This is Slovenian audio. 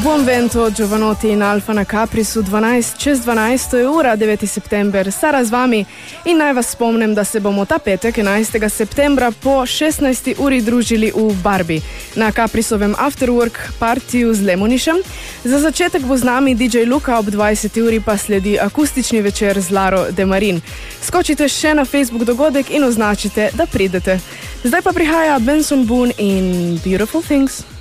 Buon vento, Giovanotti in Alfa na Caprisu 12 čez 12, to je ura, 9. september, Sara z vami in naj vas spomnim, da se bomo ta petek, 11. septembra po 16. uri družili v Barbie na Caprisovem afterwork partiju z Lemonišem. Za začetek bo z nami DJ Luka, ob 20. uri pa sledi akustični večer z Laro Demarin. Skočite še na Facebook dogodek in označite, da pridete. Zdaj pa prihaja Benson Boone in Beautiful Things.